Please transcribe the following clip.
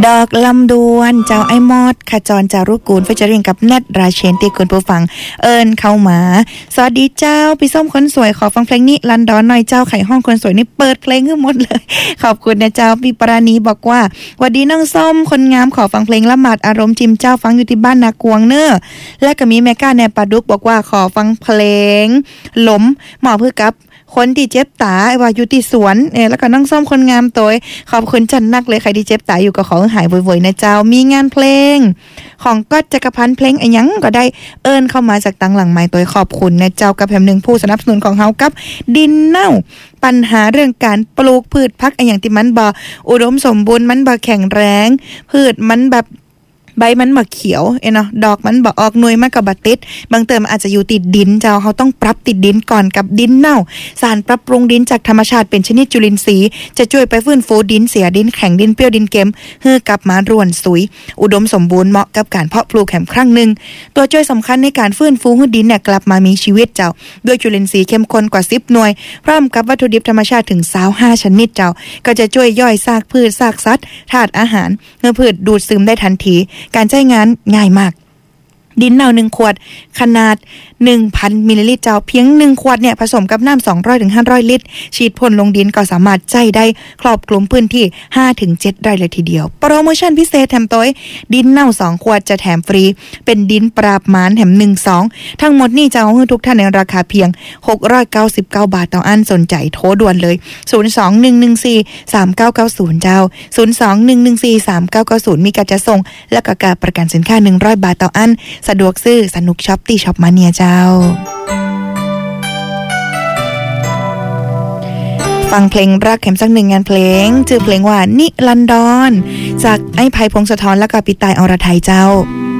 ดอกลำดวนเจ้าไอ้มอดขจรจารุกูลเฟเจอริงกับแนทราเชนที่คุณผู้ฟังเอิญเข้ามาสวัสดีเจ้าพี่ส้มคนสวยขอฟังเพลงนี้ลันดอนหน่อยเจ้าไข่ห้องคนสวยนี่เปิดเพลงให้หมดเลยขอบคุณนะเจ้าพี่ปราณีบอกว่าสวัสดีน้องส้มคนงามขอฟังเพลงละหมาดอารมณ์จิมเจ้าฟังอยู่ที่บ้านนากวงเนอและก็มีแม่ก้าแนปาดุกบอกว่าขอฟังเพลงหลมหมอเพื่อกับคนที่เจ็บตาว่าอยู่ที่สวนแล้วก็น้องส้มคนงามตัวขอบคุณจันนักเลยใครที่เจ็บตาอยู่ก็ขอหายบ่อยๆนะเจ้ามีงานเพลงของก๊อตจักรพันธ์เพลงอันยังก็ได้เอิ้นเข้ามาจากตังหลังไม้ตัวขอบคุณนะเจ้ากับแผ่นหนึ่งผู้สนับสนุนของเฮากับดินเน่าปัญหาเรื่องการปลูกพืชพักอันอย่างที่มันบ่อุดมสมบูรณ์มันบ่แข็งแรงพืชมันแบบใบมันบ่เขียวเนาะดอกมันบ่ออกหน่วยมันก็บ่ติดบางเติมอาจจะอยู่ติดดินเจ้าเฮาต้องปรับติดดินก่อนกับดินเน่าสารปรับปรุงดินจากธรรมชาติเป็นชนิดจุลินทรีย์จะช่วยไปฟื้นฟูดินเสียดินแข็งดินเปรี้ยวดินเค็มให้กลับมาร่วนสุยอุดมสมบูรณ์เหมาะกับการเพาะปลูกแหมครั้งนึงตัวช่วยสำคัญในการฟื้นฟูให้ดินเนี่ยกลับมามีชีวิตเจ้าด้วยจุลินทรีย์เข้มข้นกว่า10หน่วยพร้อมกับวัตถุดิบธรรมชาติถึง25ชนิดเจ้าก็จะช่วยย่อยซากพืชซากสัตว์ธาตุอาหารให้พืชดูดซึมได้ทันทีการใช้งานง่ายมากดินเน่า1ขวดขนาด 1,000 มิลลิลิตรเจ้าเพียง1ขวดเนี่ยผสมกับน้ำ200ถึง500ลิตรฉีดพ่นลงดินก็สามารถใช้ได้ครอบคลุมพื้นที่5ถึง7ไร่เลยทีเดียวโปรโมชั่นพิเศษแถมตัวดินเน่า2ขวดจะแถมฟรีเป็นดินปราบมารแถม1-2ทั้งหมดนี่จะเอาให้ทุกท่านในราคาเพียง699บาทต่ออันสนใจโทรด่วนเลย02-114-3990เจ้า02-114-3990มีการจะส่งและก็การประกันสินค้า100บาทต่ออันสะดวกซื้อสนุกช็อปตี้ช็อปมาเนียเจ้าฟังเพลงรักแถมสักหนึ่งงานเพลงชื่อเพลงว่านิรันดรจากไอ้ไพพงศธรและก็ปิตายอรไทยเจ้า